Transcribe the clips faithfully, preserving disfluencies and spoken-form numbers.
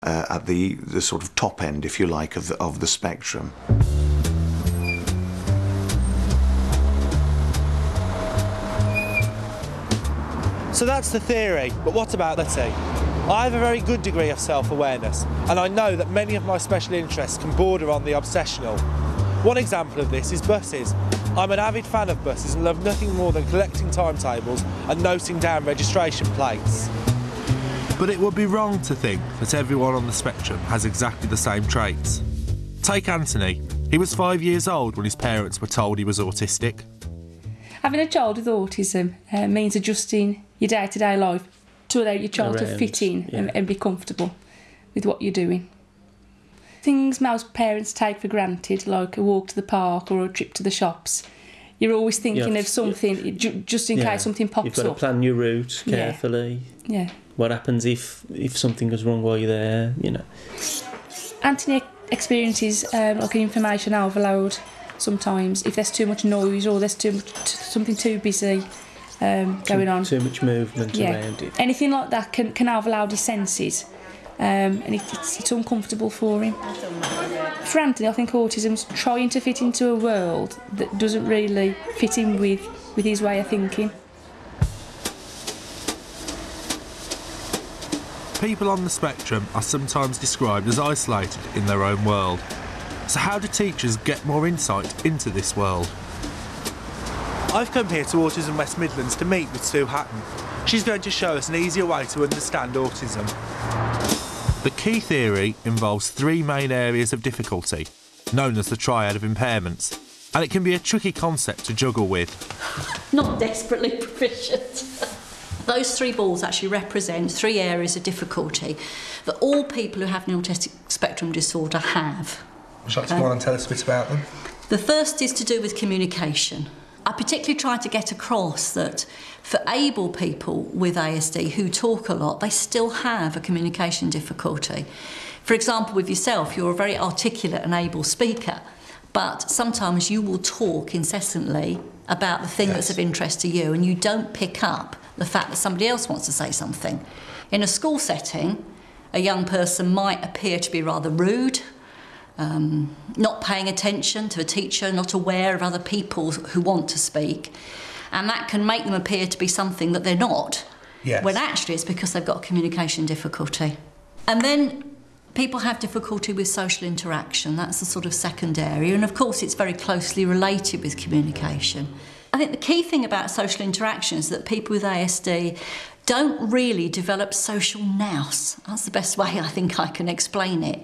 uh, at the, the sort of top end, if you like, of the, of the spectrum. So that's the theory, but what about the tea? I have a very good degree of self-awareness, and I know that many of my special interests can border on the obsessional. One example of this is buses. I'm an avid fan of buses and love nothing more than collecting timetables and noting down registration plates. But it would be wrong to think that everyone on the spectrum has exactly the same traits. Take Anthony. He was five years old when his parents were told he was autistic. Having a child with autism uh, means adjusting your day-to-day life to allow your child Around, to fit in yeah. and, and be comfortable with what you're doing. Things most parents take for granted, like a walk to the park or a trip to the shops, you're always thinking Yeah, of something, yeah. ju- just in Yeah. case something pops You've got up. to plan your route carefully. Yeah. What happens if, if something goes wrong while you're there, you know? Anthony experiences um, like an information overload sometimes, if there's too much noise or there's too much, t- something too busy um, going on. Too much movement Yeah. around it. Anything like that can, can overload his senses, um, and it, it's, it's uncomfortable for him. For Anthony, I think autism's trying to fit into a world that doesn't really fit in with, with his way of thinking. People on the spectrum are sometimes described as isolated in their own world. So how do teachers get more insight into this world? I've come here to Autism West Midlands to meet with Sue Hatton. She's going to show us an easier way to understand autism. The key theory involves three main areas of difficulty, known as the triad of impairments, and it can be a tricky concept to juggle with. Not desperately proficient. Those three balls actually represent three areas of difficulty that all people who have an autistic spectrum disorder have. Would you like to go on and tell us a bit about them? The first is to do with communication. I particularly try to get across that for able people with A S D who talk a lot, they still have a communication difficulty. For example, with yourself, you're a very articulate and able speaker, but sometimes you will talk incessantly about the thing Yes. that's of interest to you and you don't pick up the fact that somebody else wants to say something. In a school setting, a young person might appear to be rather rude, Um, not paying attention to a teacher, not aware of other people who want to speak, and that can make them appear to be something that they're not, Yes. when actually it's because they've got a communication difficulty. And then people have difficulty with social interaction. That's the sort of second area, and of course it's very closely related with communication. I think the key thing about social interaction is that people with A S D don't really develop social nous. That's the best way I think I can explain it.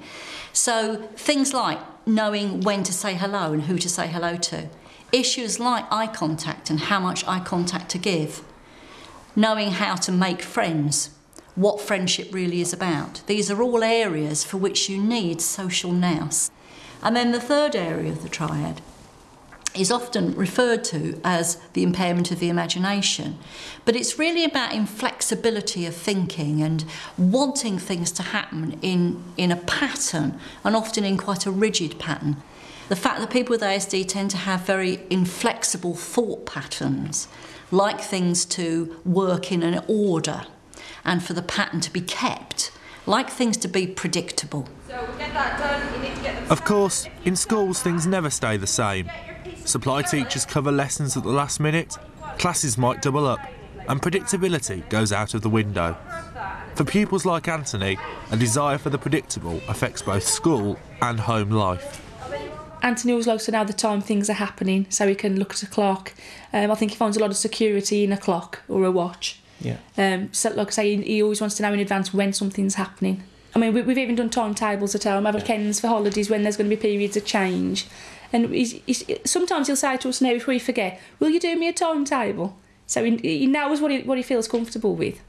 So things like knowing when to say hello and who to say hello to. Issues like eye contact and how much eye contact to give. Knowing how to make friends, what friendship really is about. These are all areas for which you need social nous. And then the third area of the triad is often referred to as the impairment of the imagination. But it's really about inflexibility of thinking and wanting things to happen in, in a pattern, and often in quite a rigid pattern. The fact that people with A S D tend to have very inflexible thought patterns, like things to work in an order and for the pattern to be kept, like things to be predictable. So we get that done, you need to get them. Of course, in schools things never stay the same. Supply teachers cover lessons at the last minute, classes might double up, and predictability goes out of the window. For pupils like Anthony, a desire for the predictable affects both school and home life. Anthony always likes to know the time things are happening, so he can look at a clock. Um, I think he finds a lot of security in a clock or a watch. Yeah. Um, so, like I say, he, he always wants to know in advance when something's happening. I mean, we, we've even done timetables at home, having weekends for holidays when there's going to be periods of change. And he's, he's, sometimes he'll say to us now, if we forget, will you do me a timetable? So he, he knows what he, what he feels comfortable with.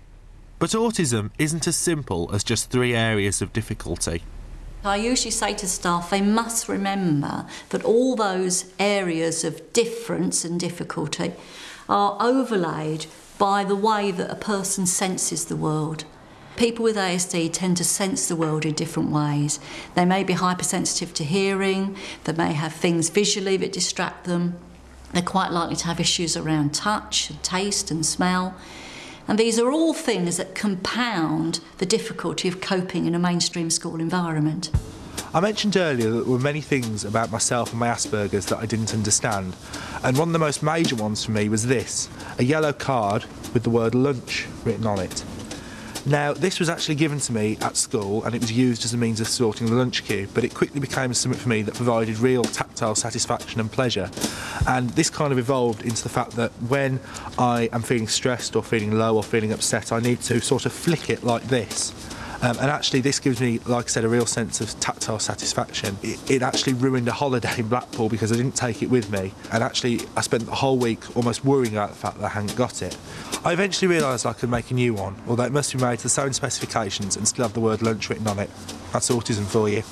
But autism isn't as simple as just three areas of difficulty. I usually say to staff they must remember that all those areas of difference and difficulty are overlaid by the way that a person senses the world. People with A S D tend to sense the world in different ways. They may be hypersensitive to hearing, they may have things visually that distract them, they're quite likely to have issues around touch and taste and smell. And these are all things that compound the difficulty of coping in a mainstream school environment. I mentioned earlier that there were many things about myself and my Asperger's that I didn't understand, and one of the most major ones for me was this, a yellow card with the word lunch written on it. Now, this was actually given to me at school and it was used as a means of sorting the lunch queue, but it quickly became something for me that provided real tactile satisfaction and pleasure. And this kind of evolved into the fact that when I am feeling stressed or feeling low or feeling upset, I need to sort of flick it like this. Um, and actually this gives me, like I said, a real sense of tactile satisfaction. It, it actually ruined a holiday in Blackpool because I didn't take it with me, and actually I spent the whole week almost worrying about the fact that I hadn't got it. I eventually realised I could make a new one, although it must be made to the same specifications and still have the word lunch written on it. That's autism for you.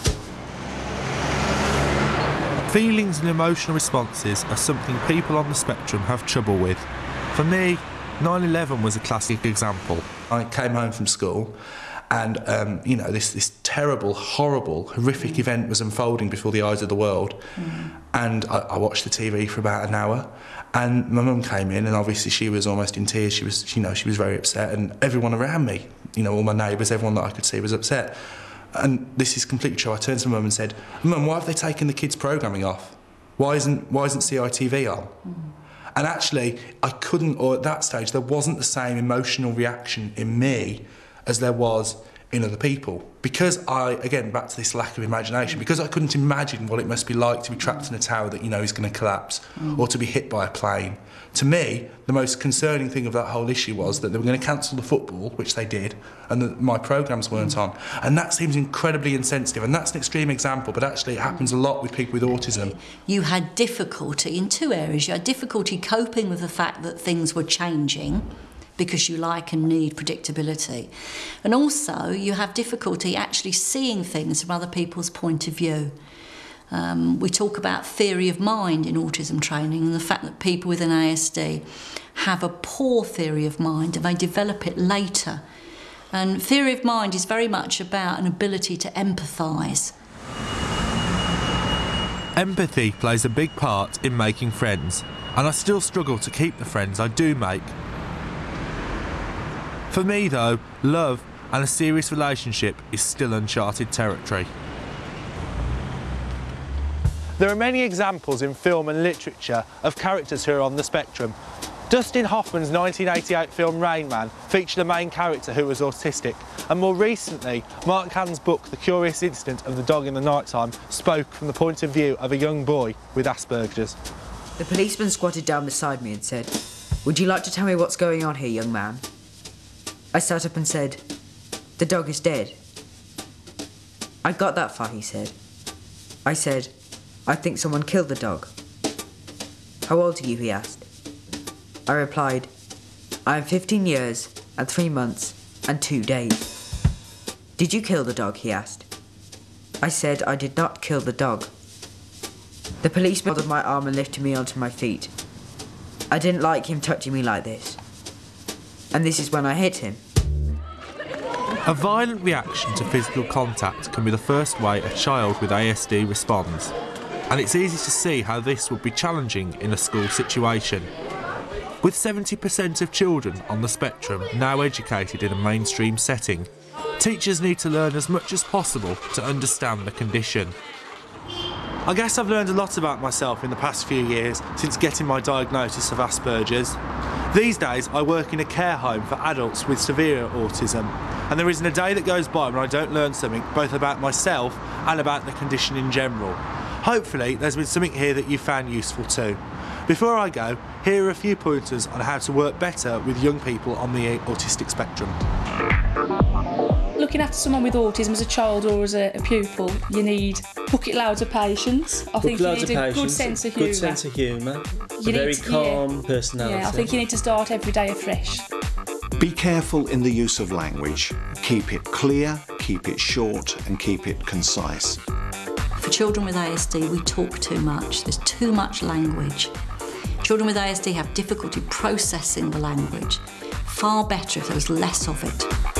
Feelings and emotional responses are something people on the spectrum have trouble with. For me, nine eleven was a classic example. I came home from school and, um, you know, this, this terrible, horrible, horrific event was unfolding before the eyes of the world. Mm. And I, I watched the T V for about an hour, and my mum came in, and obviously she was almost in tears. She was, you know, she was very upset, and everyone around me, you know, all my neighbours, everyone that I could see was upset. And this is completely true. I turned to my mum and said, "Mum, why have they taken the kids' programming off? Why isn't, why isn't C I T V on?" Mm. And actually, I couldn't, or at that stage, there wasn't the same emotional reaction in me as there was in other people. Because I, again, back to this lack of imagination, because I couldn't imagine what it must be like to be trapped in a tower that you know is going to collapse, mm. or to be hit by a plane. To me, the most concerning thing of that whole issue was that they were going to cancel the football, which they did, and that my programmes weren't on. And that seems incredibly insensitive, and that's an extreme example, but actually it happens a lot with people with autism. You had difficulty in two areas. You had difficulty coping with the fact that things were changing, because you like and need predictability. And also, you have difficulty actually seeing things from other people's point of view. Um, we talk about theory of mind in autism training, and the fact that people with an A S D have a poor theory of mind and they develop it later. And theory of mind is very much about an ability to empathise. Empathy plays a big part in making friends, and I still struggle to keep the friends I do make. For me though, love and a serious relationship is still uncharted territory. There are many examples in film and literature of characters who are on the spectrum. Dustin Hoffman's nineteen eighty-eight film Rain Man featured a main character who was autistic, and more recently, Mark Hand's book The Curious Incident of the Dog in the Nighttime spoke from the point of view of a young boy with Asperger's. The policeman squatted down beside me and said, "Would you like to tell me what's going on here, young man?" I sat up and said, "The dog is dead." "I got that far," he said. I said, "I think someone killed the dog." "How old are you?" he asked. I replied, "I am fifteen years and three months and two days." "Did you kill the dog?" he asked. I said I did not kill the dog. The policeman held my arm and lifted me onto my feet. I didn't like him touching me like this. And this is when I hit him. A violent reaction to physical contact can be the first way a child with A S D responds, and it's easy to see how this would be challenging in a school situation. With seventy percent of children on the spectrum now educated in a mainstream setting, teachers need to learn as much as possible to understand the condition. I guess I've learned a lot about myself in the past few years since getting my diagnosis of Asperger's. These days I work in a care home for adults with severe autism, and there isn't a day that goes by when I don't learn something both about myself and about the condition in general. Hopefully there's been something here that you found useful too. Before I go, here are a few pointers on how to work better with young people on the autistic spectrum. Looking after someone with autism as a child or as a, a pupil, you need bucket loads of patience. I think you need a good sense of humour. Good sense of humour. You A very need to- calm yeah. personality. Yeah, I think you need to start every day afresh. Be careful in the use of language. Keep it clear, keep it short, and keep it concise. For children with A S D, we talk too much. There's too much language. Children with A S D have difficulty processing the language. Far better if there was less of it.